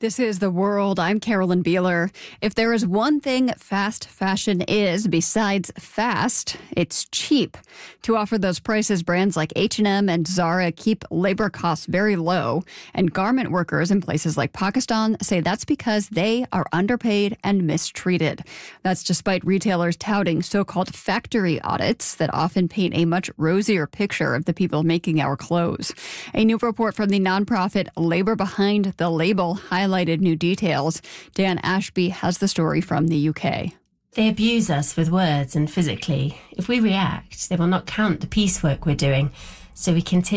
This is The World. I'm Carolyn Beeler. If there is one thing fast fashion is besides fast, it's cheap. To offer those prices, brands like H&M and Zara keep labor costs very low. And garment workers in places like Pakistan say that's because they are underpaid and mistreated. That's despite retailers touting so-called factory audits that often paint a much rosier picture of the people making our clothes. A new report from the nonprofit Labor Behind the Label highlighted new details. Dan Ashby has the story from the UK. They abuse us with words and physically. If we react, they will not count the piecework we're doing, so we continue